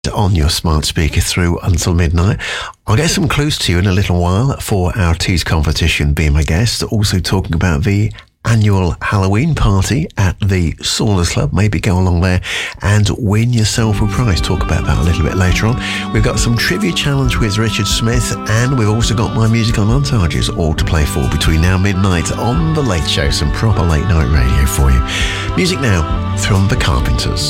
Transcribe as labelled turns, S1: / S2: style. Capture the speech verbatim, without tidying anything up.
S1: on your smart speaker through until midnight. I'll get some clues to you in a little while for our tease competition. Be my guest. Also talking about the annual Halloween party at the Saunders Club. Maybe go along there and win yourself a prize. Talk about that a little bit later on. We've got some trivia challenge with Richard Smith, and we've also got my musical montages all to play for between now and midnight on The Late Show. Some proper late night radio for you. Music now from The Carpenters.